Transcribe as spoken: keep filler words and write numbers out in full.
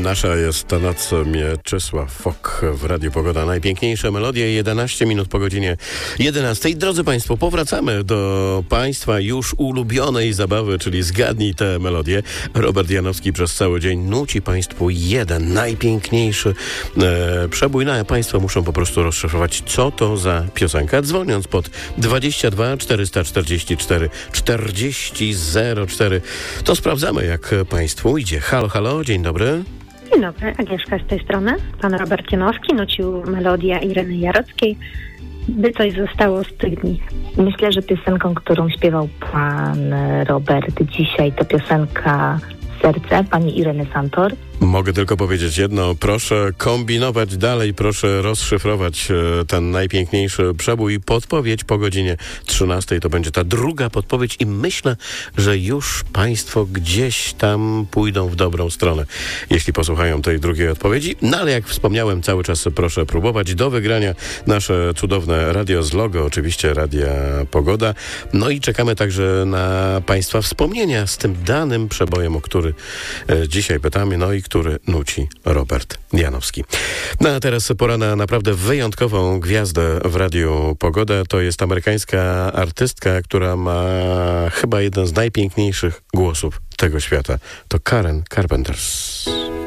Nasza jest ta noc. Mieczysław Fok w Radiu Pogoda. Najpiękniejsze melodie, jedenaście minut po godzinie jedenastej. Drodzy Państwo, powracamy do Państwa już ulubionej zabawy, czyli Zgadnij tę melodię. Robert Janowski przez cały dzień nuci Państwu jeden najpiękniejszy e, przebój. No, a Państwo muszą po prostu rozszyfrować, co to za piosenka. Dzwoniąc pod dwadzieścia dwa czterysta czterdzieści cztery czterdzieści zero cztery, to sprawdzamy, jak Państwu idzie. Halo, halo, dzień dobry. Dzień dobry, Agnieszka z tej strony. Pan Robert Janowski nucił melodię Ireny Jarockiej, By coś zostało z tych dni. Myślę, że piosenką, którą śpiewał pan Robert dzisiaj, to piosenka Serce, pani Ireny Santor. Mogę tylko powiedzieć jedno, proszę kombinować dalej, proszę rozszyfrować e, ten najpiękniejszy przebój. Podpowiedź po godzinie trzynastej to będzie ta druga podpowiedź i myślę, że już Państwo gdzieś tam pójdą w dobrą stronę, jeśli posłuchają tej drugiej odpowiedzi. No ale jak wspomniałem, cały czas proszę próbować. Do wygrania nasze cudowne radio z logo, oczywiście Radia Pogoda. No i czekamy także na Państwa wspomnienia z tym danym przebojem, o który e, dzisiaj pytamy, no i który nuci Robert Janowski. No a teraz pora na naprawdę wyjątkową gwiazdę w Radiu Pogoda. To jest amerykańska artystka, która ma chyba jeden z najpiękniejszych głosów tego świata. To Karen Carpenter.